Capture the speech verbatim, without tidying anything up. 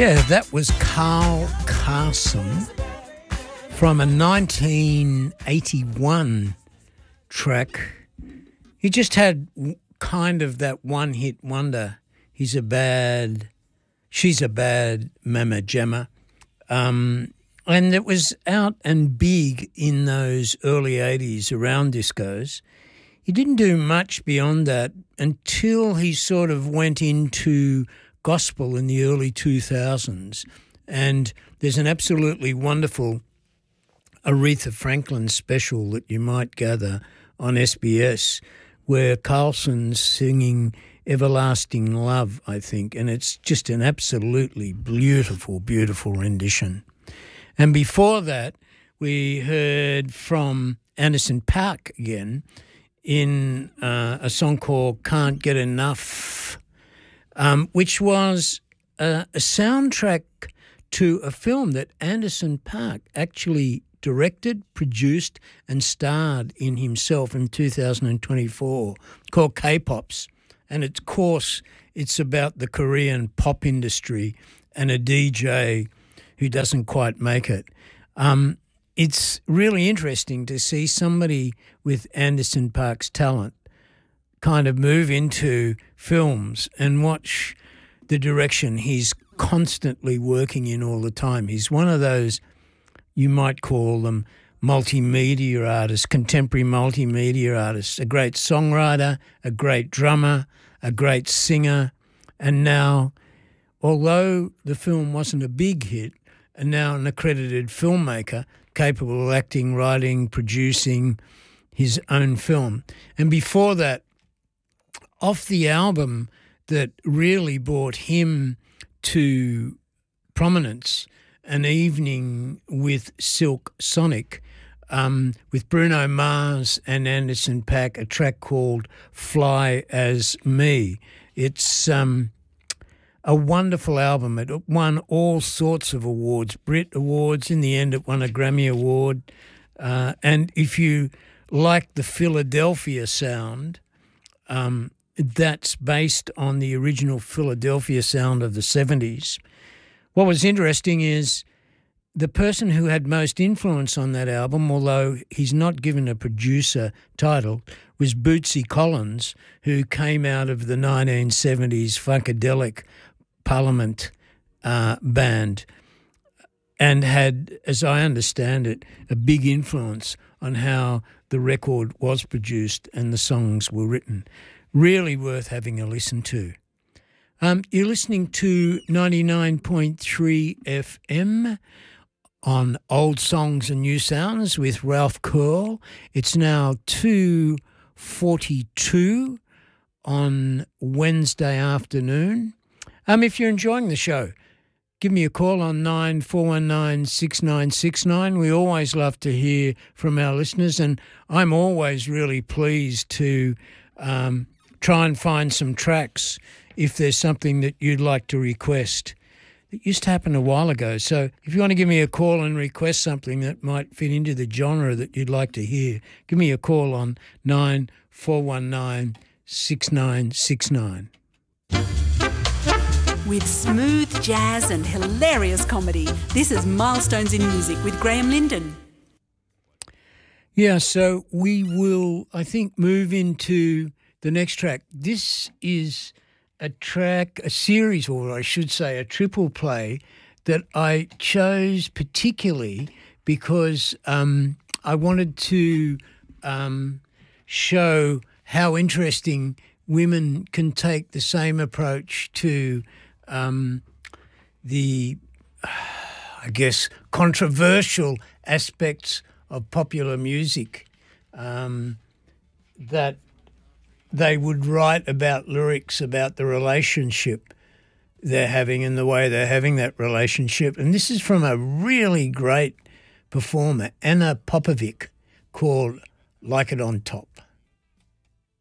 Yeah, that was Carl Carson from a nineteen eighty-one track. He just had kind of that one-hit wonder. He's a bad, she's a bad Mama Jamma. Um, and it was out and big in those early eighties around discos. He didn't do much beyond that until he sort of went into gospel in the early two thousands. And there's an absolutely wonderful Aretha Franklin special that you might gather on S B S where Carlson's singing Everlasting Love, I think, and it's just an absolutely beautiful, beautiful rendition. And before that, we heard from Anderson .Paak again in uh, a song called Can't Get Enough, um, which was a, a soundtrack to a film that Anderson .Paak actually directed, produced and starred in himself in two thousand twenty-four called K-Pops. And of course, it's about the Korean pop industry and a D J who doesn't quite make it. Um, it's really interesting to see somebody with Anderson .Paak's talent kind of move into films and watch the direction he's constantly working in all the time. He's one of those, you might call them multimedia artists, contemporary multimedia artists, a great songwriter, a great drummer, a great singer, and now, although the film wasn't a big hit, and now an accredited filmmaker capable of acting, writing, producing his own film. And before that, off the album that really brought him to prominence, An Evening with Silk Sonic, um, with Bruno Mars and Anderson .Paak, a track called Fly As Me. It's um, a wonderful album. It won all sorts of awards, Brit Awards. In the end, it won a Grammy Award. Uh, and if you like the Philadelphia sound, um, that's based on the original Philadelphia sound of the seventies. What was interesting is the person who had most influence on that album, although he's not given a producer title, was Bootsy Collins, who came out of the nineteen seventies Funkadelic Parliament uh, band and had, as I understand it, a big influence on how the record was produced and the songs were written. Really worth having a listen to. Um, you're listening to ninety-nine point three F M on Old Songs and New Sounds with Ralph Curl. It's now two forty-two on Wednesday afternoon. Um, if you're enjoying the show, give me a call on nine four one nine, six nine six nine. We always love to hear from our listeners, and I'm always really pleased to um, try and find some tracks if there's something that you'd like to request. It used to happen a while ago. So if you want to give me a call and request something that might fit into the genre that you'd like to hear, give me a call on nine four one nine, six nine six nine. With smooth jazz and hilarious comedy, this is Milestones in Music with Graham Linden. Yeah, so we will, I think, move into the next track. This is a track, a series, or I should say a triple play that I chose particularly because um, I wanted to um, show how interesting women can take the same approach to um, the, I guess, controversial aspects of popular music um, that they would write about lyrics about the relationship they're having and the way they're having that relationship. And this is from a really great performer, Anna Popovic, called Like It on Top.